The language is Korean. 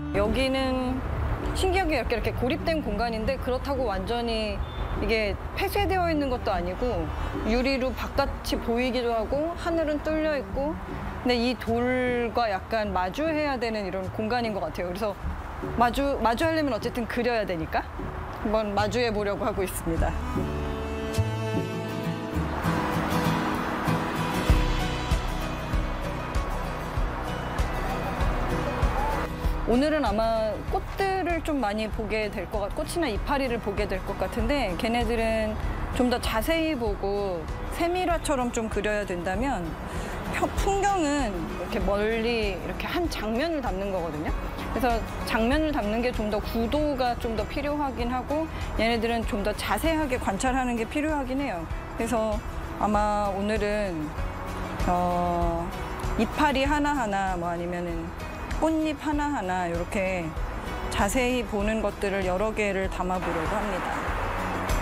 여기는 신기하게 이렇게 고립된 공간인데 그렇다고 완전히 이게 폐쇄되어 있는 것도 아니고 유리로 바깥이 보이기도 하고 하늘은 뚫려 있고 근데 이 돌과 약간 마주해야 되는 이런 공간인 것 같아요. 그래서 마주하려면 어쨌든 그려야 되니까 한번 마주해 보려고 하고 있습니다. 오늘은 아마 꽃들을 좀 많이 보게 될 것 같고 꽃이나 이파리를 보게 될 것 같은데 걔네들은 좀 더 자세히 보고 세밀화처럼 좀 그려야 된다면 풍경은 이렇게 멀리 이렇게 한 장면을 담는 거거든요. 그래서 장면을 담는 게 좀 더 구도가 좀 더 필요하긴 하고 얘네들은 좀 더 자세하게 관찰하는 게 필요하긴 해요. 그래서 아마 오늘은 이파리 하나하나 뭐 아니면은 꽃잎 하나하나 이렇게 자세히 보는 것들을 여러 개를 담아보려고 합니다.